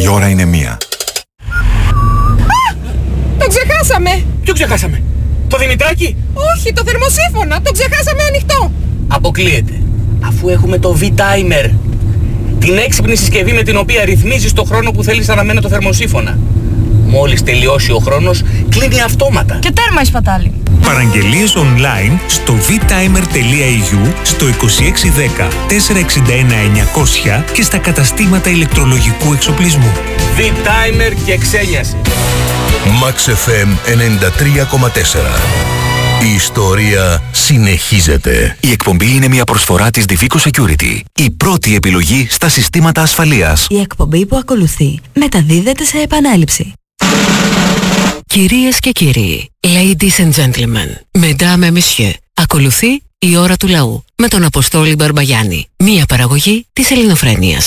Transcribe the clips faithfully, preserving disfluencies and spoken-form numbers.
Η ώρα είναι μία. Α! Το ξεχάσαμε! Ποιο ξεχάσαμε? Το Δημητράκι? Όχι, το θερμοσύφωνα. Το ξεχάσαμε ανοιχτό. Αποκλείεται. Αφού έχουμε το V-Timer. Την έξυπνη συσκευή με την οποία ρυθμίζεις το χρόνο που θέλεις να αναμένει το θερμοσύφωνα. Μόλις τελειώσει ο χρόνος, κλείνει αυτόματα. Και τέρμα η σπατάλη. Παραγγελίες online στο vtimer.eu, στο είκοσι έξι δέκα τετρακόσια εξήντα ένα εννιακόσια και στα καταστήματα ηλεκτρολογικού εξοπλισμού. V-Timer και ξένιαση. Max εφ εμ ενενήντα τρία κόμμα τέσσερα. Η ιστορία συνεχίζεται. Η εκπομπή είναι μια προσφορά της Divico Security. Η πρώτη επιλογή στα συστήματα ασφαλείας. Η εκπομπή που ακολουθεί μεταδίδεται σε επανάληψη. Κυρίες και κύριοι, ladies and gentlemen, mesdames et messieurs, ακολουθεί η ώρα του λαού με τον Αποστόλη Μπαρμπαγιάννη. Μία παραγωγή της Ελληνοφρένειας.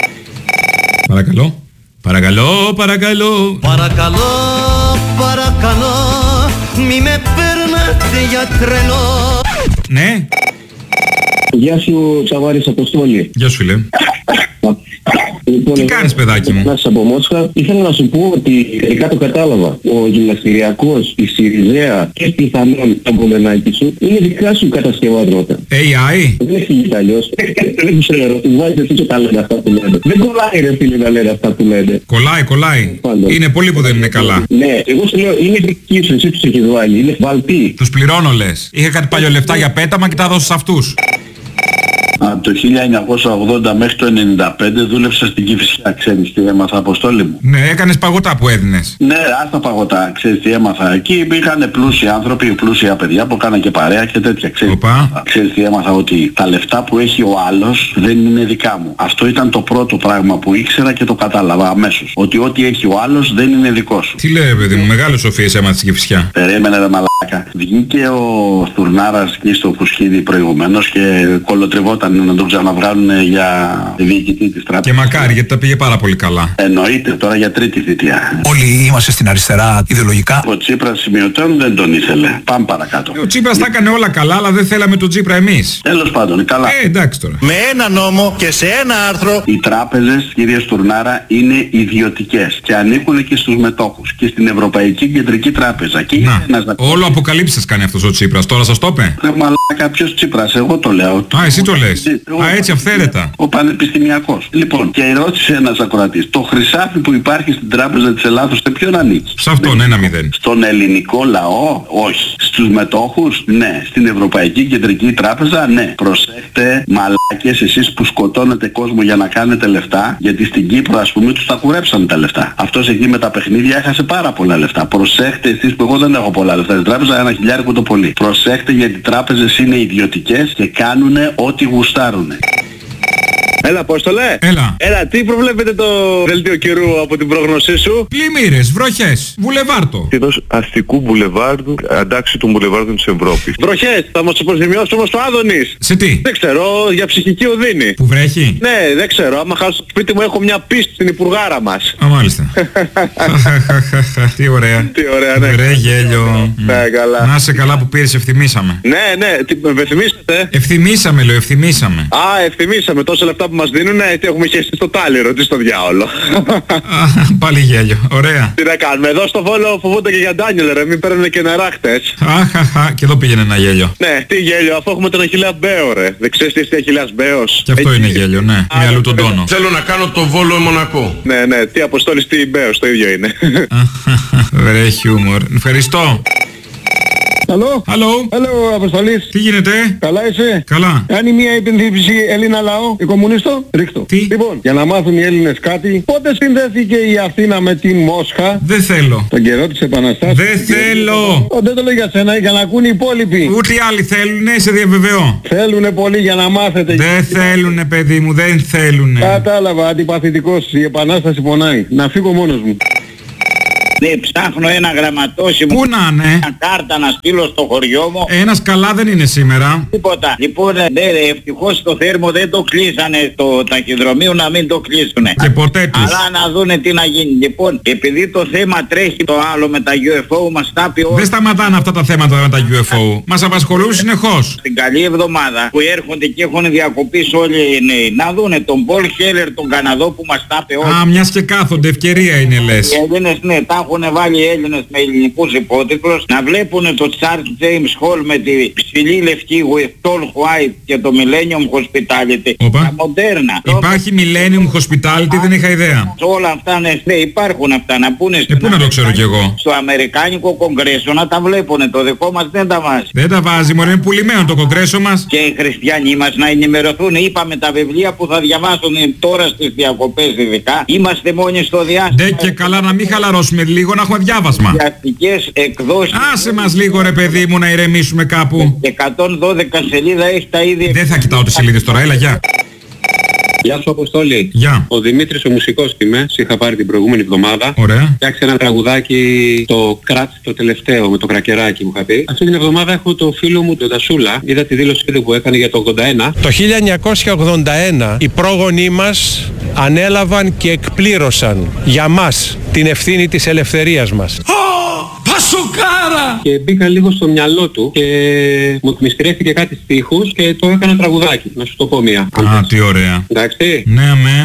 Παρακαλώ, παρακαλώ, παρακαλώ. Παρακαλώ, παρακαλώ, μη με παίρνετε για τρελό. Ναι. Γεια σου, Τσαβάρης Αποστόλη. Γεια σου, φίλε. Λοιπόν, τι κάνεις, παιδάκι μου? Να σας από Μόσχα. Ήθελα να σου πω ότι τελικά το κατάλαβα. Ο γυμναστηριακός, η Σιριζέα και πιθανόν τα κομμενάκι σου είναι δικά σου κατασκευάσματα. έι άι. Δεν εξηγείται αλλιώς. Δεν ξέρω, τους βάζεις εσύ και τα λένε αυτά που λένε. Δεν κολλάει ρε φίλε να λένε αυτά που λένε. Κολλάει, κολλάει. Πάντως. Είναι πολλοί που δεν είναι καλά. Ναι, εγώ σου λέω είναι δική σου, εσύ τους έχεις βάλει. Είναι βαλτοί. Τους πληρώνω λες. Είχα κάτι παλιό λεφτά για πέταμα και τα δώσω σε αυτούς. Από το χίλια εννιακόσια ογδόντα μέχρι το ενενήντα πέντε δούλεψα στην Κηφισιά, ξέρεις τι έμαθα, Αποστόλη μου? Ναι, έκανες παγωτά που έδινες. Ναι, άστα παγωτά, ξέρεις τι έμαθα. Εκεί υπήρχαν πλούσιοι άνθρωποι, πλούσια παιδιά που κάναν και παρέα και τέτοια, ξέρεις. Οπα. Ξέρεις τι έμαθα, ότι τα λεφτά που έχει ο άλλος δεν είναι δικά μου. Αυτό ήταν το πρώτο πράγμα που ήξερα και το κατάλαβα αμέσως. Ότι ό,τι έχει ο άλλος δεν είναι δικό σου. Τι λέει, παιδί μου, μεγάλες σοφίες έμαθες στην Κηφισιά. Περίμενε ρε μαλάκα. Βγήκε ο Στουρνάρας εκεί στο Κουσκίδι προηγουμένως και κολοτριβόταν να τον ξαναβγάλουν για διοικητή της τράπεζας. Και μακάρι, γιατί τα πήγε πάρα πολύ καλά. Εννοείται, τώρα για τρίτη θητεία. Όλοι είμαστε στην αριστερά ιδεολογικά. Ο Τσίπρας σημειωτών δεν τον ήθελε. Πάμε παρακάτω. Ο Τσίπρας τα έκανε όλα καλά, αλλά δεν θέλαμε τον Τσίπρα εμείς. Τέλος πάντων, καλά. Ε, εντάξει τώρα. Με ένα νόμο και σε ένα άρθρο. Οι τράπεζες, κύριε Στουρνάρα, είναι ιδιωτικές και ανήκουν και στους μετόχους και στην Ευρωπαϊκή Κεντρική Τράπεζα. Και να, ένας... όλο αποκαλύψεις κάνει αυτός ο Τσίπρας. Τώρα σας το είπε. Ρε μαλάκα, ποιος Τσίπρας, εγώ το λέω. Α, εσύ το λες. Α, έτσι αυθαίρετα. Ο πανεπιστημιακός. Λοιπόν, και ρώτησε ένας ακροατής, το χρυσάφι που υπάρχει στην Τράπεζα της Ελλάδος σε ποιον ανήκει? Σε αυτόν, ένα μηδέν. Στον ελληνικό λαό, όχι. Στους μετόχους, ναι. Στην Ευρωπαϊκή Κεντρική Τράπεζα, ναι. Προσέχτε, μαλάκες, εσείς που σκοτώνετε κόσμο για να κάνετε λεφτά, γιατί στην Κύπρο, ας πούμε, τους τα κουρέψαν τα λεφτά. Αυτός εκεί με τα παιχνίδια έχασε πάρα πολλά λεφτά. Προσέχτε εσείς που εγώ δεν έχω πολλά λεφτά στην τράπεζα, ένα χιλιάρικο το πολύ. Προσέχτε, γιατί οι τράπεζες είναι ιδιωτικές και κάνουν ό,τι γουστάρουνε. Έλα, Απόστολε. Έλα. Έλα, τι προβλέπετε το δελτίο καιρού από την πρόγνωσή σου? Πλημμύρες, βροχές, βουλεβάρτο. Είδος αστικού μπουλεβάρδου, αντάξει των μπουλεβάρδων της Ευρώπης. Βροχές, θα μας υποθυμιώσει όμως το Άδωνης. Σε τι? Δεν ξέρω, για ψυχική οδύνη. Που βρέχει? Ναι, δεν ξέρω, άμα χάσω το σπίτι μου έχω μια πίστη στην υπουργάρα μας. Α, μάλιστα. Τι ωραία. Τι ωραία, ναι. Ρε γέλιο. Ναι, καλά. Να είσαι καλά που πήρες, ευθυμίσαμε. Ναι, ναι, τι, με ευθυμίσατε? Ευθυμίσαμε, λέω, ευθυμίσαμε. Α, ευθυμίσαμε, τόσα λεφτά που μας δίνουνε, τι έχουμε χέσει στο τάλιρο, τι στο διάολο. Πάλι γέλιο, ωραία. Τι να κάνουμε, εδώ στο Βόλο φοβούνται και για Ντάνιελ ρε, μην παίρνουν και νερά χτες. Αχαχα, και εδώ πήγαινε ένα γέλιο. Ναι, τι γέλιο, αφού έχουμε τον Αχιλλέα Μπέο ρε. Δεν ξέρεις τι είναι Αχιλλέας Μπέος? Και αυτό είναι γέλιο, ναι, με αλλού τον τόνο. Θέλω να κάνω το Βόλο Μονακό. Ναι, ναι, τι Αποστόλης, τι Μπέος, το ίδιο είναι. Βρε χιούμορ, ευχαριστώ. Αλλό. Αλλό. Αλλό, Αποστολής. Τι γίνεται? Καλά είσαι? Καλά. Κάνει μια υπενθύμηση Έλληνα λαό, η κομμουνίστο. Ρίχτω. Τι? Λοιπόν, για να μάθουν οι Έλληνες κάτι, πότε συνδέθηκε η Αθήνα με τη Μόσχα? Δεν θέλω. Τον καιρό της Επαναστάσεως. Δεν θέλω. Ο, δεν το λέω για σένα, για να ακούν οι υπόλοιποι. Ούτε οι άλλοι θέλουνε, σε διαβεβαιώ. Θέλουνε πολύ για να μάθετε. Δεν θέλουνε, παιδί μου, δεν θέλουνε. Κατάλαβα, αντιπαθητικός, η Επανάσταση πονάει. Να φύγω μόνος μου. Ναι, ψάχνω ένα γραμματόσημο. Πού να είναι? Μια κάρτα να στείλω στο χωριό μου. Ένας καλά δεν είναι σήμερα. Τίποτα. Λοιπόν, ναι, ρε, ευτυχώς το Θέρμο δεν το κλείσανε το ταχυδρομείο, να μην το κλείσουνε. Και ποτέ τους. Αλλά να δούνε τι να γίνει. Λοιπόν, επειδή το θέμα τρέχει το άλλο με τα γιου εφ ο, μας τα πει όλα. Δεν σταματάνε αυτά τα θέματα με τα γιου εφ ο. Μας απασχολούν συνεχώς. Την καλή εβδομάδα που έρχονται και έχουν διακοπήσει όλοι οι νέοι, να δούνε τον Πολ Χέλερ, τον Καναδό που μας τα πει όλα. Α, μιας και κάθονται, ευκαιρία είναι λες. Οι Έλληνες, ναι, τα έχουν βάλει οι Έλληνες με ελληνικούς υπότιτλους, να βλέπουν το Charles James Hall με τη ψηλή λευκή with tall white και το Millennium Hospitality. Οπα. Τα μοντέρνα. Υπάρχει Millennium Hospitality, δεν είχα ιδέα. Όλα αυτά, ναι, ναι, υπάρχουν αυτά να πούνε. Ε, πού να το ξέρω κι εγώ. Στο Αμερικάνικο Κογκρέσο να τα βλέπουν, το δικό μας δεν τα βάζει. Δεν τα βάζει, μωρέ, είναι πουλημένο το κογκρέσο μας. Και οι χριστιανοί μας να ενημερωθούν, είπαμε τα βιβλία που θα διαβάσουν τώρα στις διακοπές ειδικά. Είμαστε μόνοι στο διάστημα. Ντε και καλά να μην χαλαρώσουμε λίγο, να έχουμε διάβασμα. Διαστικές εκδόσεις. Άσε μας λίγο ρε παιδί μου να ηρεμήσουμε κάπου. εκατόν δώδεκα σελίδα έχει τα ίδια. Δεν θα κοιτάω τις σελίδες τώρα, έλα γεια. Γεια σου Αποστόλη. Γεια. Ο Δημήτρης ο μουσικός είμαι, σε είχα πάρει την προηγούμενη εβδομάδα. Ωραία. Φτιάξε ένα τραγουδάκι, το κράτ το τελευταίο με το κρακεράκι μου είχα πει. Αυτή την εβδομάδα έχω το φίλο μου τον Τασούλα. Είδα τη δήλωση που έκανε για το ογδόντα ένα. Το χίλια εννιακόσια ογδόντα ένα οι πρόγονοί μας ανέλαβαν και εκπλήρωσαν για μας την ευθύνη της ελευθερίας μας. Πασοκάρα! Και μπήκα λίγο στο μυαλό του και μου μυστηρεύτηκε κάτι στίχους και το έκανα τραγουδάκι. Να σου το πω μία. Α, τι ωραία. Εντάξει. Ναι, με.